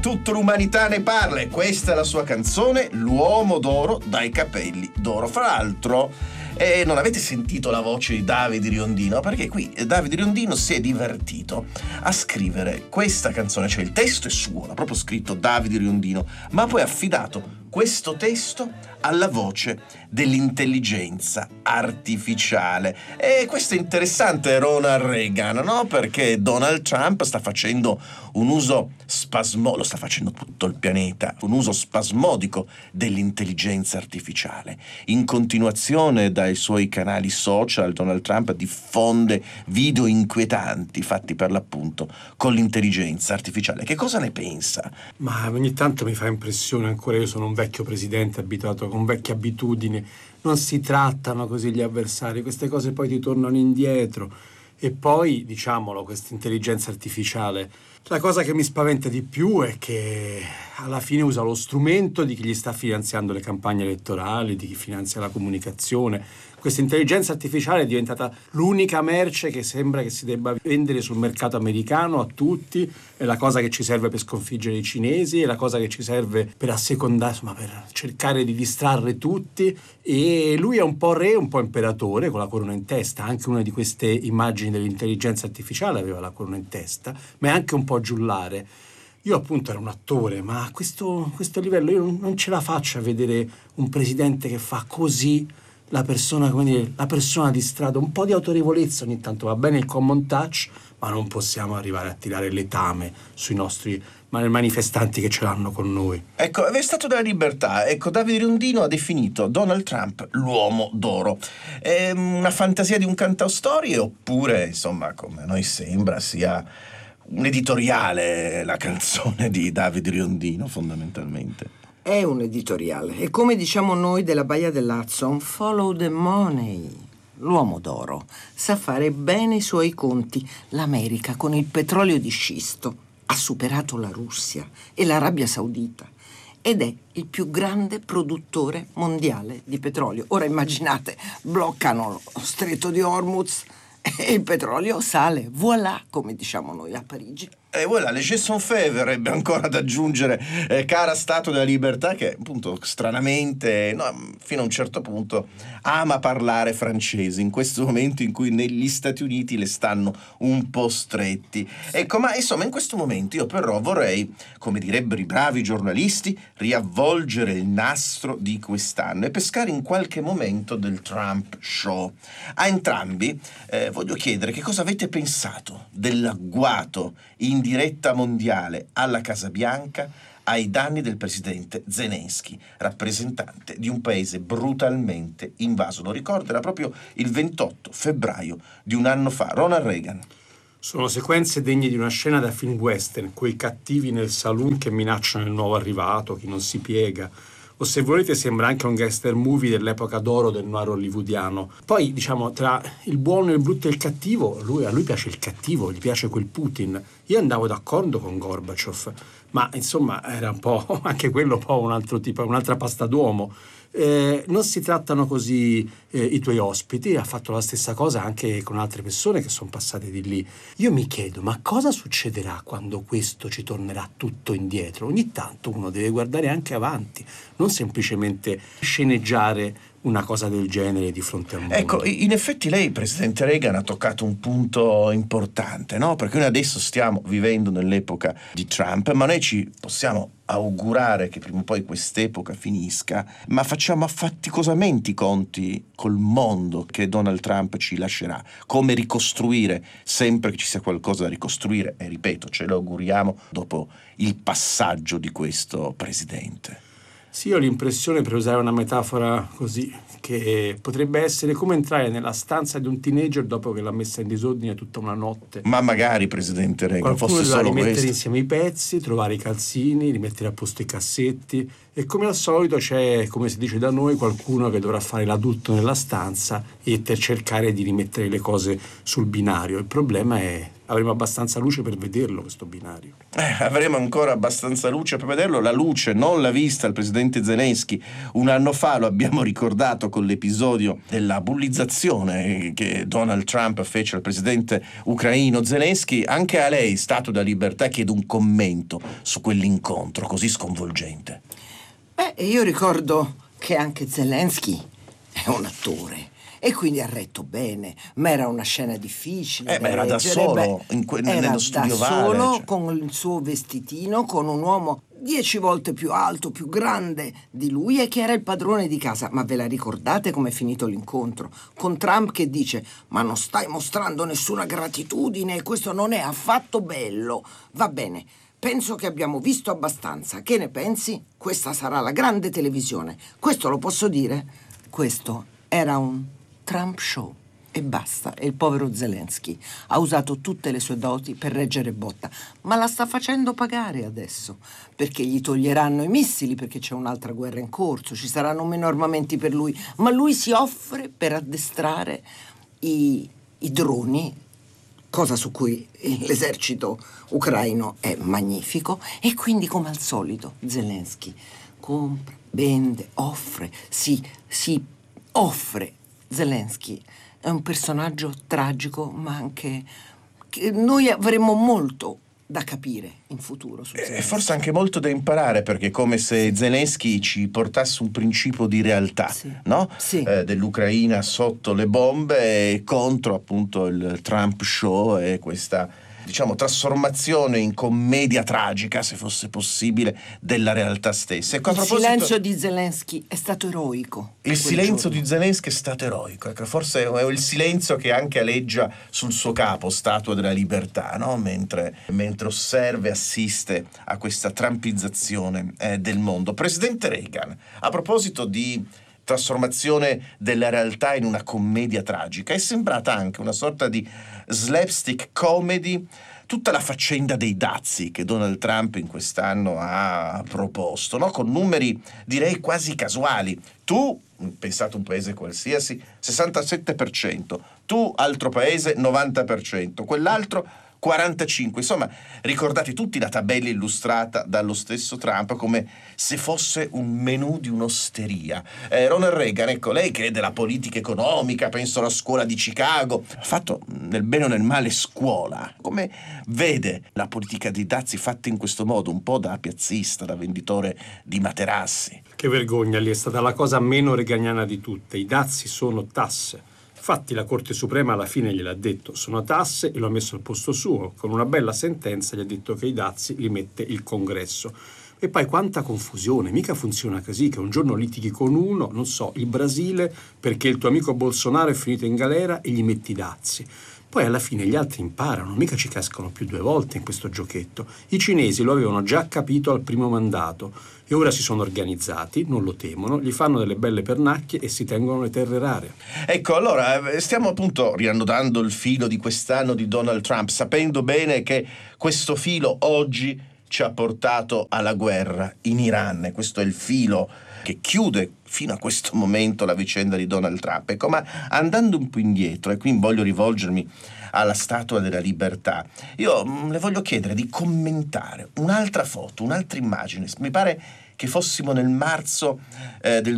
Tutta l'umanità ne parla e questa è la sua canzone, L'uomo d'oro dai capelli d'oro. Fra l'altro, non avete sentito la voce di Davide Riondino? Perché qui Davide Riondino si è divertito a scrivere questa canzone, cioè il testo è suo, l'ha proprio scritto Davide Riondino, ma poi ha affidato questo testo alla voce dell'intelligenza artificiale. E questo è interessante, Ronald Reagan, no? Perché Donald Trump sta facendo un uso lo sta facendo tutto il pianeta, un uso spasmodico dell'intelligenza artificiale. In continuazione dai suoi canali social, Donald Trump diffonde video inquietanti fatti per l'appunto con l'intelligenza artificiale. Che cosa ne pensa? Ma ogni tanto mi fa impressione, ancora io sono un vecchio presidente abituato con vecchie abitudini, non si trattano così gli avversari, queste cose poi ti tornano indietro. E poi, diciamolo, questa intelligenza artificiale, la cosa che mi spaventa di più è che alla fine usa lo strumento di chi gli sta finanziando le campagne elettorali, di chi finanzia la comunicazione. Questa intelligenza artificiale è diventata l'unica merce che sembra che si debba vendere sul mercato americano a tutti, è la cosa che ci serve per sconfiggere i cinesi, è la cosa che ci serve per assecondare, insomma, per cercare di distrarre tutti. E lui è un po' re, un po' imperatore, con la corona in testa. Anche una di queste immagini dell'intelligenza artificiale aveva la corona in testa, ma è anche un po' giullare. Io appunto ero un attore, ma a questo livello io non ce la faccio a vedere un presidente che fa così la persona, come dire, la persona di strada. Un po' di autorevolezza ogni tanto va bene, il common touch, ma non possiamo arrivare a tirare letame sui nostri manifestanti che ce l'hanno con noi. Ecco, è stato della libertà. Ecco, Davide Riondino ha definito Donald Trump l'uomo d'oro. È una fantasia di un cantastorie oppure, insomma, come a noi sembra, sia un editoriale la canzone di Davide Riondino, fondamentalmente? È un editoriale. E come diciamo noi della Baia dell'Hudson, follow the money. L'uomo d'oro sa fare bene i suoi conti. L'America con il petrolio di scisto ha superato la Russia e l'Arabia Saudita ed è il più grande produttore mondiale di petrolio. Ora immaginate, bloccano lo stretto di Hormuz e il petrolio sale. Voilà, come diciamo noi a Parigi. E voilà, les jeux sont faits, verrebbe ancora ad aggiungere, cara Stato della Libertà, che appunto stranamente, no, fino a un certo punto, ama parlare francese in questo momento in cui negli Stati Uniti le stanno un po' stretti. Ecco, ma insomma in questo momento io però vorrei, come direbbero i bravi giornalisti, riavvolgere il nastro di quest'anno e pescare in qualche momento del Trump Show. A entrambi voglio chiedere che cosa avete pensato dell'agguato in diretta mondiale alla Casa Bianca ai danni del presidente Zelensky, rappresentante di un paese brutalmente invaso. Lo ricordo, era proprio il 28 febbraio di un anno fa. Ronald Reagan. Sono sequenze degne di una scena da film western, quei cattivi nel saloon che minacciano il nuovo arrivato, chi non si piega. O se volete sembra anche un gangster movie dell'epoca d'oro del noir hollywoodiano. Poi, diciamo, tra il buono, il brutto e il cattivo, a lui piace il cattivo, gli piace quel Putin. Io andavo d'accordo con Gorbaciov, ma insomma era un po', anche quello un po' un altro tipo, un'altra pasta d'uomo. Non si trattano così i tuoi ospiti, ha fatto la stessa cosa anche con altre persone che sono passate di lì. Io mi chiedo, ma cosa succederà quando questo ci tornerà tutto indietro? Ogni tanto uno deve guardare anche avanti, non semplicemente sceneggiare una cosa del genere di fronte al mondo. Ecco, in effetti lei, presidente Reagan, ha toccato un punto importante, no? Perché noi adesso stiamo vivendo nell'epoca di Trump, ma noi ci possiamo augurare che prima o poi quest'epoca finisca, ma facciamo affaticosamente i conti col mondo che Donald Trump ci lascerà. Come ricostruire sempre che ci sia qualcosa da ricostruire, e ripeto, ce lo auguriamo dopo il passaggio di questo presidente. Sì, ho l'impressione, per usare una metafora così, che potrebbe essere come entrare nella stanza di un teenager dopo che l'ha messa in disordine tutta una notte. Ma magari, presidente Reagan, qualcuno fosse solo rimettere questo. insieme i pezzi, trovare i calzini, rimettere a posto i cassetti, e come al solito c'è, come si dice da noi, qualcuno che dovrà fare l'adulto nella stanza e per cercare di rimettere le cose sul binario. Il problema è avremo abbastanza luce per vederlo questo binario. Avremo ancora abbastanza luce per vederlo. La luce non l'ha vista il presidente Zelensky un anno fa, lo abbiamo ricordato con l'episodio della bullizzazione che Donald Trump fece al presidente ucraino Zelensky. Anche a lei, Statua della Libertà, chiedo un commento su quell'incontro così sconvolgente. Io ricordo che anche Zelensky è un attore e quindi ha retto bene, ma era una scena difficile. Ma era da solo nello studio da solo, cioè. Con il suo vestitino, con un uomo 10 volte più alto, più grande di lui e che era il padrone di casa. Ma ve la ricordate com'è finito l'incontro? Con Trump che dice: ma non stai mostrando nessuna gratitudine, questo non è affatto bello. Va bene, penso che abbiamo visto abbastanza. Che ne pensi? Questa sarà la grande televisione. Questo lo posso dire? Questo era un Trump show. E basta. E il povero Zelensky ha usato tutte le sue doti per reggere botta, ma la sta facendo pagare adesso, perché gli toglieranno i missili, perché c'è un'altra guerra in corso, ci saranno meno armamenti per lui, ma lui si offre per addestrare i droni, cosa su cui l'esercito ucraino è magnifico, e quindi, come al solito, Zelensky compra, vende, offre, si offre. Zelensky è un personaggio tragico, ma anche che noi avremo molto da capire in futuro su Zelensky. E forse anche molto da imparare, perché è come se Zelensky ci portasse un principio di realtà, Sì. no? Sì. Dell'Ucraina sotto le bombe contro appunto il Trump show e questa, diciamo, trasformazione in commedia tragica, se fosse possibile, della realtà stessa. Ecco, Il silenzio di Zelensky è stato eroico. Il silenzio di Zelensky è stato eroico, ecco, forse è il silenzio che anche aleggia sul suo capo, Statua della Libertà, no? Mentre osserva e assiste a questa trumpizzazione del mondo. Presidente Reagan, a proposito di trasformazione della realtà in una commedia tragica, è sembrata anche una sorta di slapstick comedy tutta la faccenda dei dazi che Donald Trump in quest'anno ha proposto, no? Con numeri direi quasi casuali. Tu, pensate un paese qualsiasi, 67%, tu, altro paese, 90%, quell'altro 45%. Insomma, ricordate tutti la tabella illustrata dallo stesso Trump come se fosse un menù di un'osteria. Ronald Reagan, ecco, lei che è della politica economica, penso alla scuola di Chicago, ha fatto nel bene o nel male scuola. Come vede la politica dei dazi fatta in questo modo, un po' da piazzista, da venditore di materassi? Che vergogna, lì è stata la cosa meno reganiana di tutte. I dazi sono tasse. Infatti la Corte Suprema alla fine gliel'ha detto, sono tasse, e lo ha messo al posto suo. Con una bella sentenza gli ha detto che i dazi li mette il Congresso. E poi quanta confusione, mica funziona così, che un giorno litighi con uno, non so, il Brasile, perché il tuo amico Bolsonaro è finito in galera e gli metti i dazi. Poi alla fine gli altri imparano, mica ci cascano più 2 volte in questo giochetto. I cinesi lo avevano già capito al primo mandato e ora si sono organizzati, non lo temono, gli fanno delle belle pernacchie e si tengono le terre rare. Ecco, allora stiamo appunto riannodando il filo di quest'anno di Donald Trump, sapendo bene che questo filo oggi ci ha portato alla guerra in Iran, e questo è il filo che chiude fino a questo momento la vicenda di Donald Trump. Ecco, ma andando un po' indietro, e qui voglio rivolgermi alla Statua della Libertà, io le voglio chiedere di commentare un'altra foto, un'altra immagine. Mi pare che fossimo nel marzo del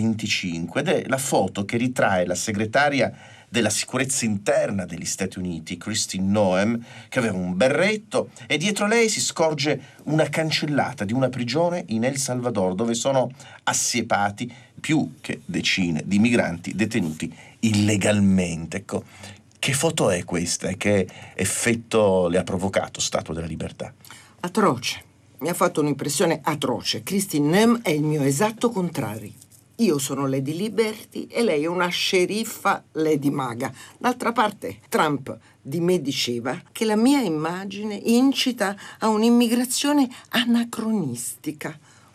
2025, ed è la foto che ritrae la segretaria della sicurezza interna degli Stati Uniti, Kristi Noem, che aveva un berretto, e dietro lei si scorge una cancellata di una prigione in El Salvador, dove sono assiepati più che decine di migranti detenuti illegalmente. Ecco, che foto è questa e che effetto le ha provocato, Statua della Libertà? Atroce. Mi ha fatto un'impressione atroce. Kristi Noem è il mio esatto contrario. Io sono Lady Liberty e lei è una sceriffa Lady Maga. D'altra parte, Trump di me diceva che la mia immagine incita a un'immigrazione anacronistica.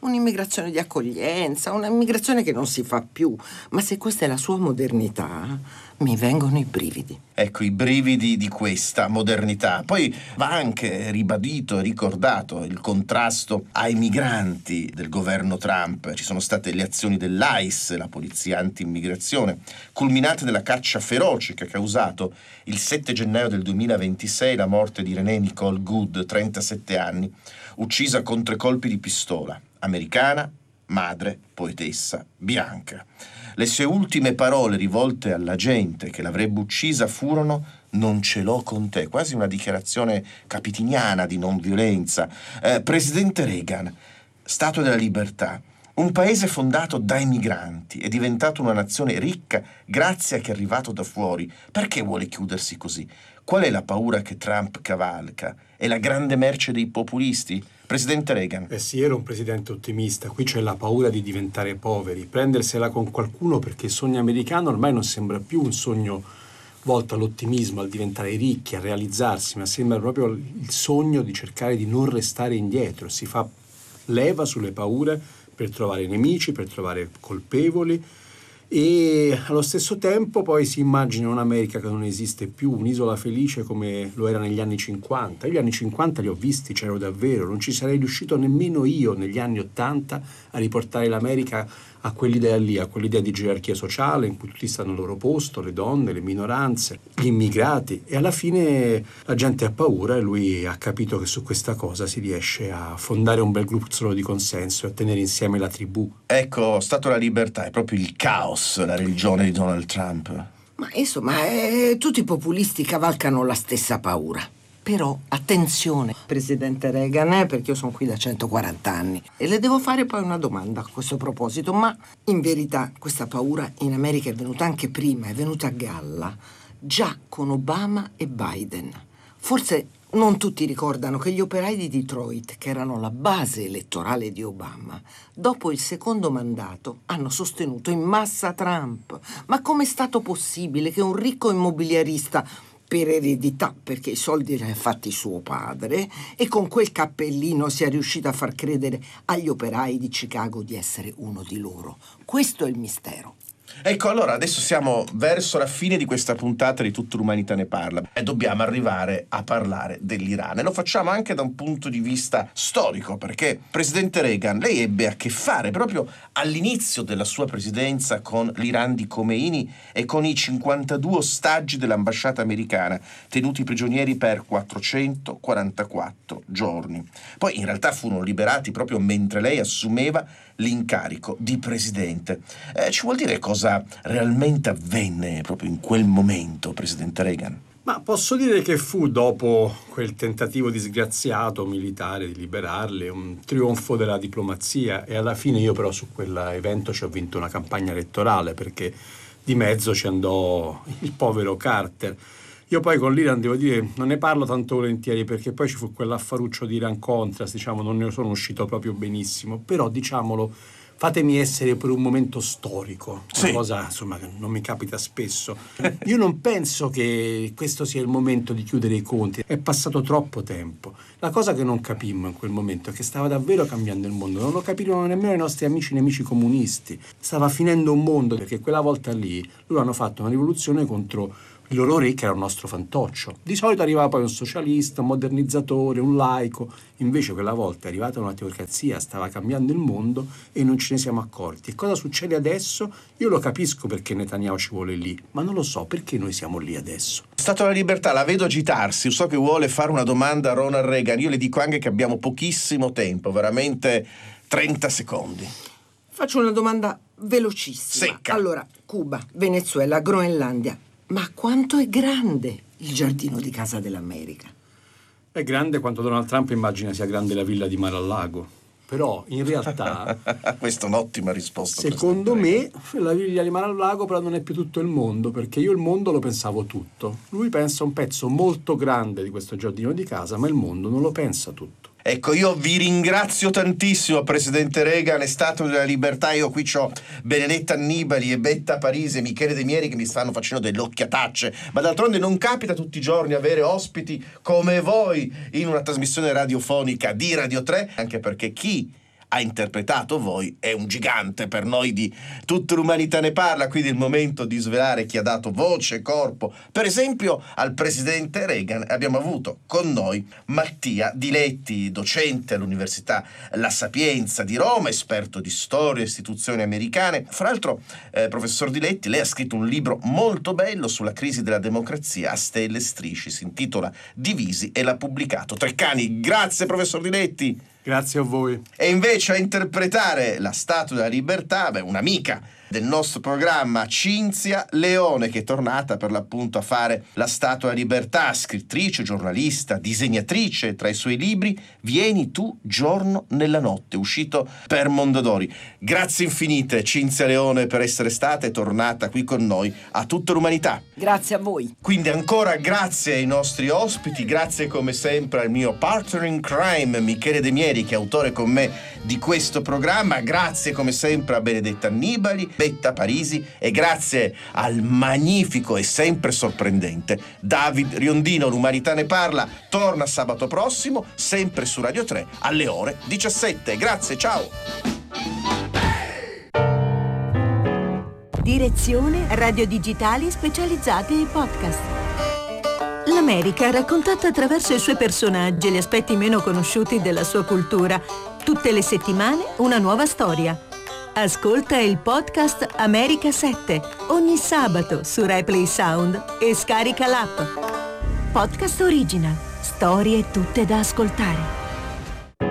un'immigrazione di accoglienza, un'immigrazione che non si fa più. Ma se questa è la sua modernità, mi vengono i brividi. Ecco, i brividi di questa modernità. Poi va anche ribadito e ricordato il contrasto ai migranti del governo Trump. Ci sono state le azioni dell'ICE, la polizia anti-immigrazione, culminate nella caccia feroce che ha causato il 7 gennaio del 2026 la morte di Renee Nicole Good, 37 anni, uccisa con 3 colpi di pistola, americana, madre, poetessa, bianca. Le sue ultime parole rivolte alla gente che l'avrebbe uccisa furono: non ce l'ho con te, quasi una dichiarazione capitiniana di non violenza. Presidente Reagan, Stato della Libertà, un paese fondato dai migranti, è diventato una nazione ricca grazie a chi è arrivato da fuori. Perché vuole chiudersi così? Qual è la paura che Trump cavalca? È la grande merce dei populisti? Presidente Reagan. Sì, era un presidente ottimista. Qui c'è la paura di diventare poveri, prendersela con qualcuno, perché il sogno americano ormai non sembra più un sogno volto all'ottimismo, al diventare ricchi, a realizzarsi, ma sembra proprio il sogno di cercare di non restare indietro. Si fa leva sulle paure per trovare nemici, per trovare colpevoli, e allo stesso tempo poi si immagina un'America che non esiste più, un'isola felice come lo era negli anni 50. Io gli anni 50 li ho visti, c'ero davvero, non ci sarei riuscito nemmeno io negli anni 80 a riportare l'America a quell'idea lì, a quell'idea di gerarchia sociale in cui tutti stanno al loro posto, le donne, le minoranze, gli immigrati, e alla fine la gente ha paura e lui ha capito che su questa cosa si riesce a fondare un bel gruzzolo di consenso e a tenere insieme la tribù. Ecco, Stato della Libertà è proprio il caos, la religione di Donald Trump. Ma insomma, tutti i populisti cavalcano la stessa paura. Però attenzione, Presidente Reagan, perché io sono qui da 140 anni e le devo fare poi una domanda a questo proposito. Ma in verità questa paura in America è venuta anche prima, è venuta a galla già con Obama e Biden. Forse non tutti ricordano che gli operai di Detroit, che erano la base elettorale di Obama, dopo il secondo mandato hanno sostenuto in massa Trump. Ma com'è stato possibile che un ricco immobiliarista, per eredità, perché i soldi li ha fatti suo padre, e con quel cappellino sia riuscito a far credere agli operai di Chicago di essere uno di loro? Questo è il mistero. Ecco, allora adesso siamo verso la fine di questa puntata di Tutta l'umanità ne parla e dobbiamo arrivare a parlare dell'Iran, e lo facciamo anche da un punto di vista storico, perché Presidente Reagan, lei ebbe a che fare proprio all'inizio della sua presidenza con l'Iran di Khomeini e con i 52 ostaggi dell'ambasciata americana tenuti prigionieri per 444 giorni. Poi in realtà furono liberati proprio mentre lei assumeva l'incarico di presidente. Ci vuol dire cosa realmente avvenne proprio in quel momento, Presidente Reagan? Ma posso dire che fu, dopo quel tentativo disgraziato militare di liberarle, un trionfo della diplomazia, e alla fine io però su quell'evento ci ho vinto una campagna elettorale, perché di mezzo ci andò il povero Carter. Io poi con l'Iran, devo dire, non ne parlo tanto volentieri, perché poi ci fu quell'affaruccio di Iran-Contras, diciamo, non ne sono uscito proprio benissimo, però diciamolo, fatemi essere per un momento storico, sì. Una cosa insomma che non mi capita spesso. Io non penso che questo sia il momento di chiudere i conti, è passato troppo tempo. La cosa che non capimmo in quel momento è che stava davvero cambiando il mondo, non lo capirono nemmeno i nostri amici nemici comunisti. Stava finendo un mondo, perché quella volta lì loro hanno fatto una rivoluzione contro il loro re, che era un nostro fantoccio. Di solito arrivava poi un socialista, un modernizzatore, un laico. Invece quella volta è arrivata una teocrazia, stava cambiando il mondo e non ce ne siamo accorti. E cosa succede adesso? Io lo capisco perché Netanyahu ci vuole lì, ma non lo so perché noi siamo lì adesso. Stato della Libertà, la vedo agitarsi, so che vuole fare una domanda a Ronald Reagan. Io le dico anche che abbiamo pochissimo tempo, veramente 30 secondi. Faccio una domanda velocissima. Secca. Allora, Cuba, Venezuela, Groenlandia. Ma quanto è grande il giardino di casa dell'America? È grande quanto Donald Trump immagina sia grande la villa di Mar-a-Lago. Però in realtà questa è un'ottima risposta. Secondo me la villa di Mar-a-Lago però non è più tutto il mondo, perché io il mondo lo pensavo tutto. Lui pensa un pezzo molto grande di questo giardino di casa, ma il mondo non lo pensa tutto. Ecco, io vi ringrazio tantissimo, Presidente Reagan, è Stato della Libertà. Io qui c'ho Benedetta Annibali e Betta Parisi e Michele De Mieri che mi stanno facendo delle occhiatacce, ma d'altronde non capita tutti i giorni avere ospiti come voi in una trasmissione radiofonica di Radio 3, anche perché chi ha interpretato voi è un gigante per noi di Tutta l'umanità ne parla, quindi è il momento di svelare chi ha dato voce e corpo. Per esempio al presidente Reagan abbiamo avuto con noi Mattia Diletti, docente all'Università La Sapienza di Roma, esperto di storia e istituzioni americane. Fra l'altro, professor Diletti, lei ha scritto un libro molto bello sulla crisi della democrazia a stelle e strisce, si intitola Divisi e l'ha pubblicato Treccani. Grazie professor Diletti. Grazie a voi. E invece a interpretare la Statua della Libertà, un'amica del nostro programma, Cinzia Leone, che è tornata per l'appunto a fare la Statua della Libertà, scrittrice, giornalista, disegnatrice. Tra i suoi libri Vieni tu, giorno nella notte, uscito per Mondadori. Grazie infinite Cinzia Leone per essere stata e tornata qui con noi a Tutta l'umanità. Grazie a voi. Quindi ancora grazie ai nostri ospiti, grazie come sempre al mio partner in crime Michele De Mieri, che è autore con me di questo programma, grazie come sempre a Benedetta Annibali, Betta Parisi, e grazie al magnifico e sempre sorprendente David Riondino. L'umanità ne parla torna sabato prossimo, sempre su Radio 3 alle ore 17. Grazie, ciao! Direzione Radio Digitali specializzati ai podcast. L'America raccontata attraverso i suoi personaggi e gli aspetti meno conosciuti della sua cultura. Tutte le settimane una nuova storia. Ascolta il podcast America 7 ogni sabato su RaiPlay Sound e scarica l'app. Podcast Original. Storie tutte da ascoltare.